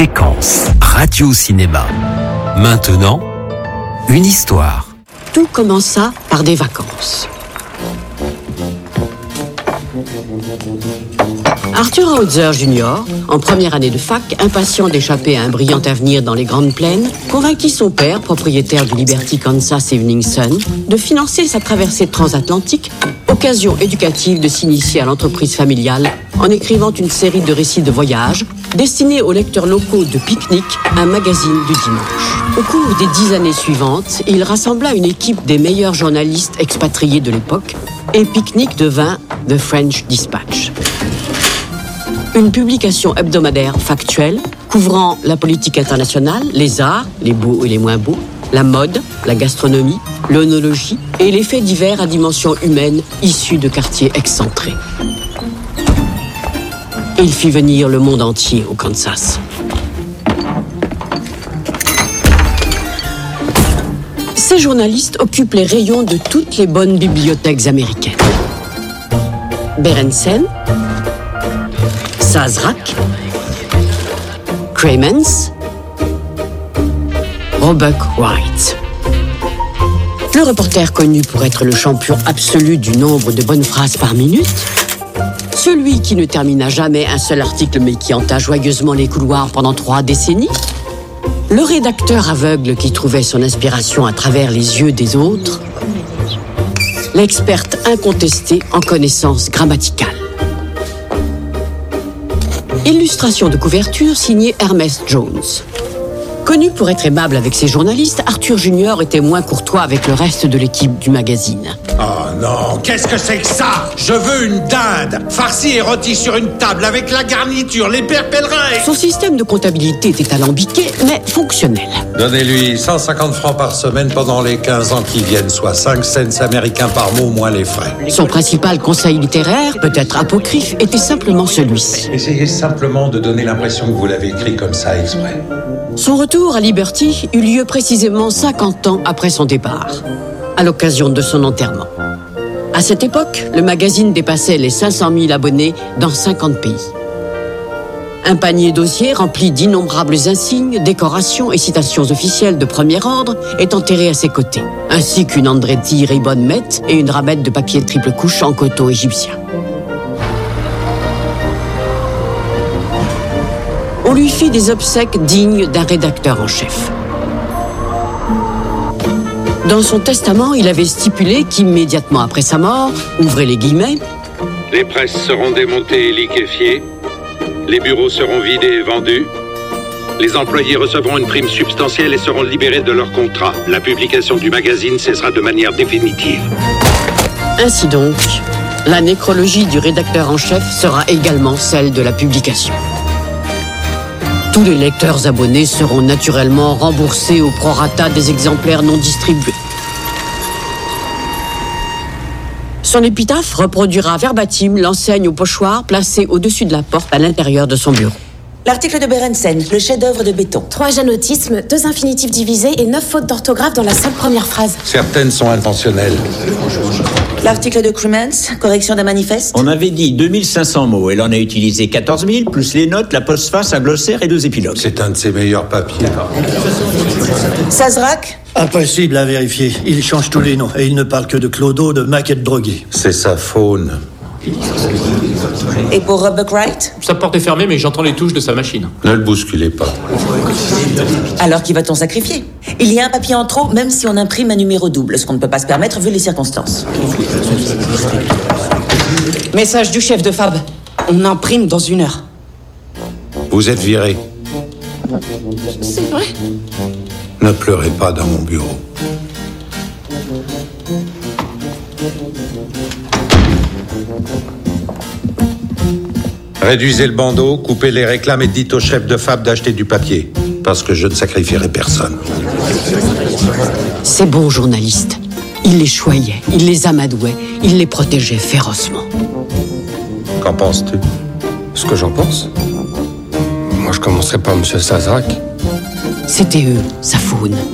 Séquence radio-cinéma. Maintenant, une histoire. Tout commença par des vacances. Arthur Hauser Jr., en première année de fac, impatient d'échapper à un brillant avenir dans les Grandes Plaines, convainquit son père, propriétaire du Liberty Kansas Evening Sun, de financer sa traversée transatlantique, occasion éducative de s'initier à l'entreprise familiale en écrivant une série de récits de voyage destinés aux lecteurs locaux de Picnic, un magazine du dimanche. Au cours des 10 années suivantes, il rassembla une équipe des meilleurs journalistes expatriés de l'époque et Picnic devint The French Dispatch. Une publication hebdomadaire factuelle couvrant la politique internationale, les arts, les beaux et les moins beaux, la mode, la gastronomie, l'œnologie et les faits divers à dimension humaine issus de quartiers excentrés. Il fit venir le monde entier au Kansas. Ces journalistes occupent les rayons de toutes les bonnes bibliothèques américaines. Berenstain, Sazerac, Cremens, Roebuck Wright. Le reporter connu pour être le champion absolu du nombre de bonnes phrases par minute, celui qui ne termina jamais un seul article mais qui hanta joyeusement les couloirs pendant 3 décennies, le rédacteur aveugle qui trouvait son inspiration à travers les yeux des autres, l'experte incontestée en connaissances grammaticales. Illustration de couverture signée Ernest Jones. Connu pour être aimable avec ses journalistes, Arthur Jr. était moins courtois avec le reste de l'équipe du magazine. Oh non, qu'est-ce que c'est que ça? Je veux une dinde, farcie et rôtie sur une table avec la garniture, les pères pèlerins et... Son système de comptabilité était alambiqué, mais fonctionnel. Donnez-lui 150 francs par semaine pendant les 15 ans qui viennent, soit 5 cents américains par mois moins les frais. Son principal conseil littéraire, peut-être apocryphe, était simplement celui-ci. Essayez simplement de donner l'impression que vous l'avez écrit comme ça exprès. Son retour à Liberty eut lieu précisément 50 ans après son départ, à l'occasion de son enterrement. À cette époque, le magazine dépassait les 500 000 abonnés dans 50 pays. Un panier d'osier rempli d'innombrables insignes, décorations et citations officielles de premier ordre est enterré à ses côtés, ainsi qu'une Andretti Ribbon Met et une ramette de papier triple couche en coton égyptien. On lui fit des obsèques dignes d'un rédacteur en chef. Dans son testament, il avait stipulé qu'immédiatement après sa mort, ouvrez les guillemets, les presses seront démontées et liquéfiées, les bureaux seront vidés et vendus, les employés recevront une prime substantielle et seront libérés de leur contrat. La publication du magazine cessera de manière définitive. Ainsi donc, la nécrologie du rédacteur en chef sera également celle de la publication. Tous les lecteurs abonnés seront naturellement remboursés au prorata des exemplaires non distribués. Son épitaphe reproduira verbatim l'enseigne au pochoir placée au-dessus de la porte à l'intérieur de son bureau. L'article de Berenstain, le chef-d'œuvre de béton. 3 janotismes, 2 infinitifs divisés et 9 fautes d'orthographe dans la seule première phrase. Certaines sont intentionnelles. L'article de Cremens, correction d'un manifeste. On avait dit 2500 mots. Elle en a utilisé 14 000, plus les notes, la postface, un glossaire et 2 épilogues. C'est un de ses meilleurs papiers. Sazerac. Impossible à vérifier. Il change tous les noms et il ne parle que de clodo, de maquettes droguées. C'est sa faune. Et pour Roebuck Wright? Sa porte est fermée, mais j'entends les touches de sa machine. Ne le bousculez pas. Alors qui va-t-on sacrifier? Il y a un papier en trop, même si on imprime un numéro double, ce qu'on ne peut pas se permettre vu les circonstances. Message du chef de Fab. On imprime dans 1 heure. Vous êtes viré. C'est vrai? Ne pleurez pas dans mon bureau. Réduisez le bandeau, coupez les réclames et dites au chef de Fab d'acheter du papier. Parce que je ne sacrifierai personne. Ces bons journalistes, il les choyait, il les amadouait, il les protégeait férocement. Qu'en penses-tu? Ce que j'en pense? Moi, je commencerai par M. Sazerac. C'était eux, sa faune.